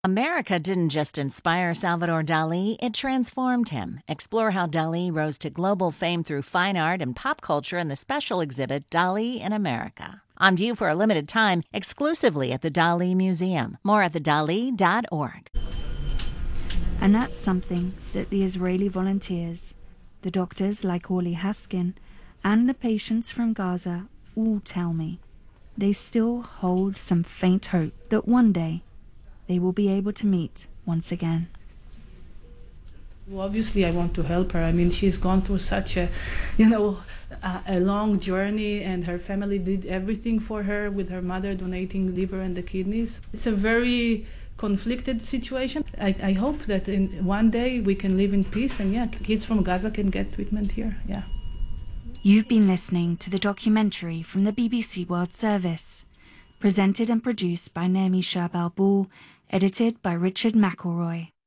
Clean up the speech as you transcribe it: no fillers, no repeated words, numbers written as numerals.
America didn't just inspire Salvador Dali, it transformed him. Explore how Dali rose to global fame through fine art and pop culture in the special exhibit Dali in America. On view for a limited time, exclusively at the Dali Museum. More at thedali.org. And that's something that the Israeli volunteers, the doctors like Orly Haskin, and the patients from Gaza all tell me. They still hold some faint hope that one day they will be able to meet once again. Well, obviously, I want to help her. I mean, she's gone through such a long journey, and her family did everything for her, with her mother donating liver and the kidneys. It's a very conflicted situation. I hope that in one day we can live in peace, and kids from Gaza can get treatment here. Yeah. You've been listening to the documentary from the BBC World Service, presented and produced by Naomi Sherbel-Ball, edited by Richard McElroy.